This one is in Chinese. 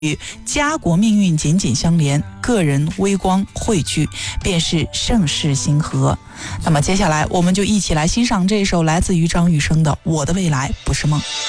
与家国命运紧紧相连，个人微光汇聚，便是盛世星河。那么接下来我们就一起来欣赏这首来自于张雨生的《我的未来不是梦》。